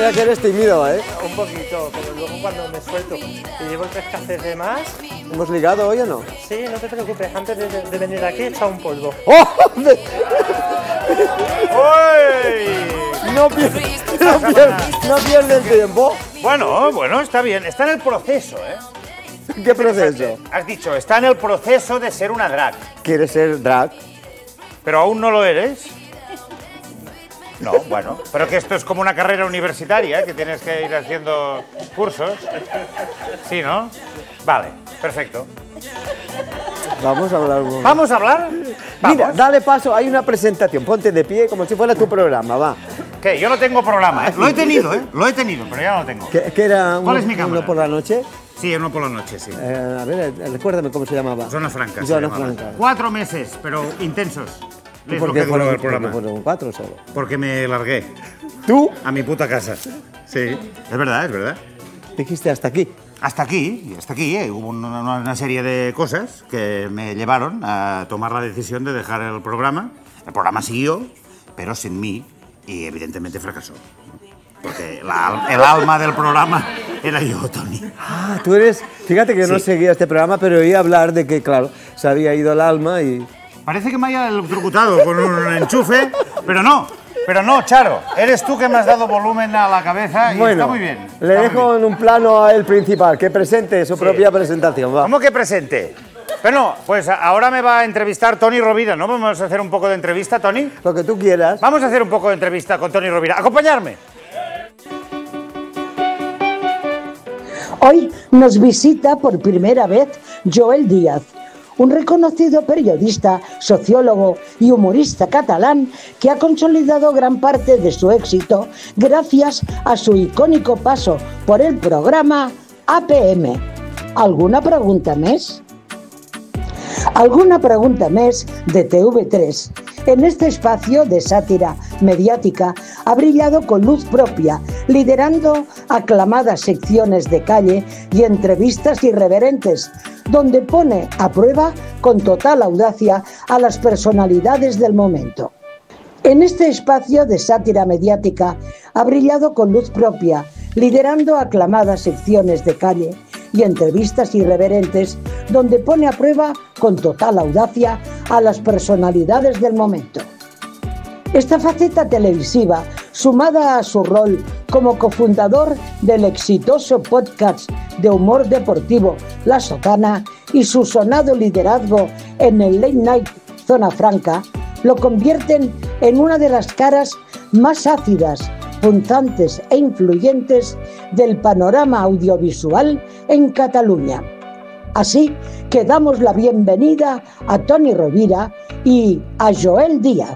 mira que eres tímido, ¿eh? Un poquito, pero luego cuando me suelto y llevo 3 cafés de más... ¿Hemos ligado hoy o no? Sí, no te preocupes, antes de venir aquí he echado un polvo. ¡Oh! ¡Uy! No pierde el tiempo. Bueno, está bien. Está en el proceso, ¿eh? ¿Qué proceso? Has dicho, está en el proceso de ser una drag. ¿Quieres ser drag? ¿Pero aún no lo eres? No, bueno. Pero que esto es como una carrera universitaria, que tienes que ir haciendo cursos. Sí, ¿no? Vale, perfecto. Vamos a hablar un momento. ¿Vamos a hablar? Vamos. Mira, dale paso, hay una presentación. Ponte de pie como si fuera tu programa, va. ¿Qué? Yo no tengo programa, ¿eh? Lo he tenido, pero ya no lo tengo. ¿Qué era ¿Cuál es mi cámara? uno por la noche? Sí, uno por la noche, sí. A ver, recuérdame cómo se llamaba. Zona Franca. Zona Franca. 4 meses, pero intensos. ¿Y Es por lo qué que duró el fueron programa. 4 solo? Porque me largué ¿Tú? a mi puta casa. Sí, es verdad, es verdad. Dijiste hasta aquí. Hasta aquí, hubo una serie de cosas que me llevaron a tomar la decisión de dejar el programa. El programa siguió, pero sin mí, y evidentemente fracasó. Porque el alma del programa era yo, Tony. Ah, tú eres... Fíjate que yo no Sí. seguía este programa, pero oí hablar de que, claro, se había ido el alma y... Parece que me haya electrocutado con un enchufe, pero no, Charo. Eres tú que me has dado volumen a la cabeza y Bueno, está muy bien. le está muy dejo bien. en un plano a el principal, que presente su propia presentación, va. ¿Cómo que presente? Bueno, pues ahora me va a entrevistar Tony Rovira, ¿no? Vamos a hacer un poco de entrevista, Tony. Lo que tú quieras. Vamos a hacer un poco de entrevista con Tony Rovira. ¡Acompañarme! Hoy nos visita por primera vez Joel Díaz, un reconocido periodista, sociólogo y humorista catalán que ha consolidado gran parte de su éxito gracias a su icónico paso por el programa APM. ¿Alguna pregunta més? Alguna pregunta més de TV3. En este espacio de sátira mediática ha brillado con luz propia, liderando aclamadas secciones de calle y entrevistas irreverentes, donde pone a prueba con total audacia a las personalidades del momento. En este espacio de sátira mediática ha brillado con luz propia, liderando aclamadas secciones de calle y entrevistas irreverentes, donde pone a prueba con total audacia a las personalidades del momento. Esta faceta televisiva, sumada a su rol como cofundador del exitoso podcast de humor deportivo La Sotana y su sonado liderazgo en el Late Night Zona Franca, lo convierten en una de las caras más ácidas, punzantes e influyentes del panorama audiovisual en Cataluña. Así que damos la bienvenida a Tony Rovira y a Joel Díaz.